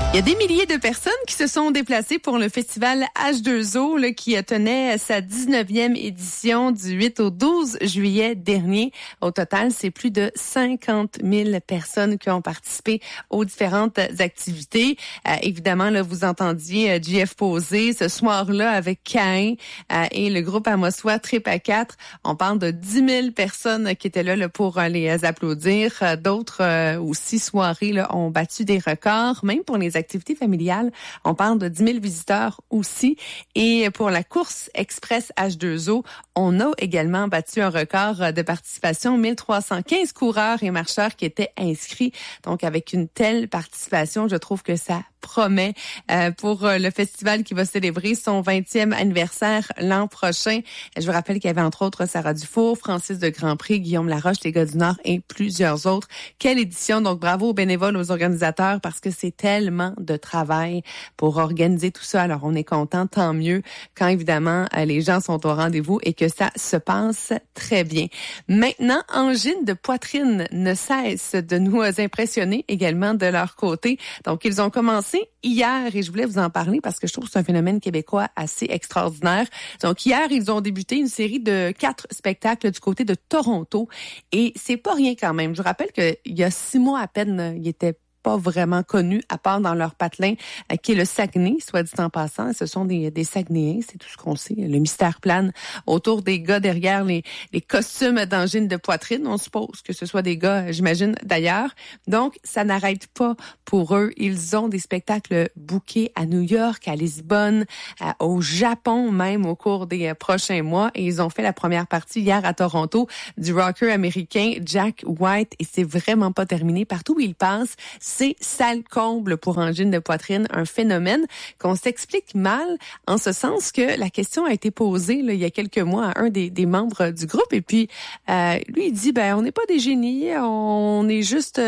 Il y a des milliers de personnes qui se sont déplacées pour le festival H2O là, qui tenait sa 19e édition du 8 au 12 juillet dernier. Au total, c'est plus de 50 000 personnes qui ont participé aux différentes activités. Évidemment, là, vous entendiez JF Posé ce soir-là avec Caïn et le groupe Amossois Trip à 4. On parle de 10 000 personnes qui étaient là pour les applaudir. D'autres aussi soirées là, ont battu des records, même pour les activités familiales. On parle de 10 000 visiteurs aussi. Et pour la course express H2O, on a également battu un record de participation. 1315 coureurs et marcheurs qui étaient inscrits. Donc, avec une telle participation, je trouve que ça promet pour le festival qui va célébrer son 20e anniversaire l'an prochain. Je vous rappelle qu'il y avait entre autres Sarah Dufour, Francis de Grandpré, Guillaume Laroche, les gars du Nord et plusieurs autres. Quelle édition! Donc bravo aux bénévoles, aux organisateurs parce que c'est tellement de travail pour organiser tout ça. Alors on est content, tant mieux quand évidemment les gens sont au rendez-vous et que ça se passe très bien. Maintenant, Angine de poitrine ne cesse de nous impressionner également de leur côté. Donc ils ont commencé hier et je voulais vous en parler parce que je trouve que c'est un phénomène québécois assez extraordinaire. Donc hier, ils ont débuté une série de 4 spectacles du côté de Toronto et c'est pas rien quand même. Je vous rappelle qu'il y a 6 mois à peine, ils étaient pas vraiment connus, à part dans leur patelin, qui est le Saguenay, soit dit en passant. Ce sont des Saguenayens, c'est tout ce qu'on sait. Le mystère plane autour des gars derrière les costumes d'angine de poitrine. On suppose que ce soit des gars, j'imagine, d'ailleurs. Donc, ça n'arrête pas pour eux. Ils ont des spectacles bookés à New York, à Lisbonne, au Japon même au cours des prochains mois. Et ils ont fait la première partie hier à Toronto du rocker américain Jack White. Et c'est vraiment pas terminé. Partout où il passe, c'est sale comble pour angine de poitrine, un phénomène qu'on s'explique mal en ce sens que la question a été posée là, il y a quelques mois à un des membres du groupe et puis lui il dit on n'est pas des génies, on est juste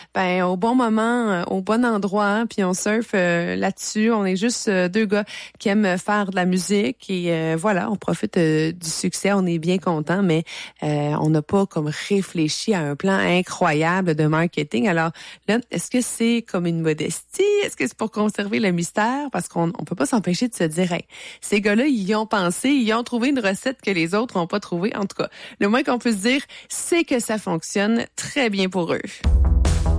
au bon moment, au bon endroit, hein, puis on surfe là-dessus, on est juste 2 gars qui aiment faire de la musique et voilà, on profite du succès, on est bien content, mais on n'a pas comme réfléchi à un plan incroyable de marketing. Alors là, est-ce que c'est comme une modestie? Est-ce que c'est pour conserver le mystère? Parce qu'on peut pas s'empêcher de se dire, hey, ces gars-là, ils y ont pensé, ils ont trouvé une recette que les autres n'ont pas trouvée. En tout cas, le moins qu'on peut se dire, c'est que ça fonctionne très bien pour eux.